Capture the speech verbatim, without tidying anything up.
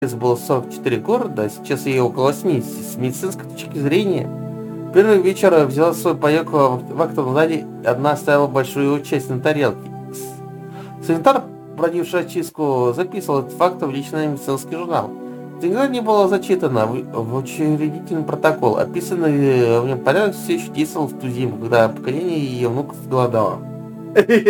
было сорок четыре города, а сейчас ей около восьмидесяти. С медицинской точки зрения, первый вечер взяла свой паёк в в актовом зале, одна оставила большую часть на тарелке. С санитар, проводивший очистку, записывал этот факт в личный медицинский журнал. Это никогда не было зачитано в, в учредительный протокол. Описанный в нем порядок все еще действовал в ту зиму, когда поколение ее внуков голодало.